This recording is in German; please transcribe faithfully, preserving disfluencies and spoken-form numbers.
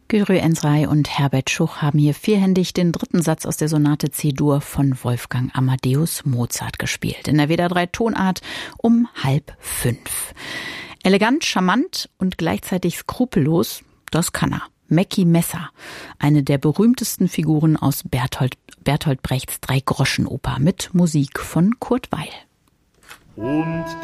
György Ensray und Herbert Schuch haben hier vierhändig den dritten Satz aus der Sonate C-Dur von Wolfgang Amadeus Mozart gespielt. In der W D R drei Tonart um halb fünf. Elegant, charmant und gleichzeitig skrupellos, das kann er. Mackie Messer, eine der berühmtesten Figuren aus Bertolt, Bertolt Brechts Drei-Groschen-Oper mit Musik von Kurt Weill. Und